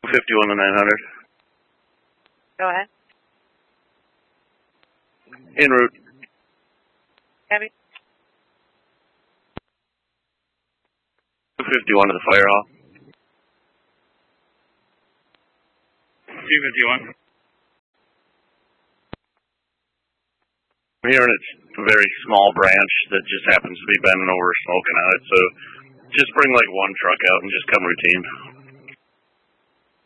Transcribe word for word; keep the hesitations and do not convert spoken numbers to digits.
fifty-one to nine hundred. Go ahead. En route. Heavy. two fifty-one to the fire hall. two fifty-one. I'm hearing it's a very small branch that just happens to be bending over smoking on it, so just bring like one truck out and just come routine.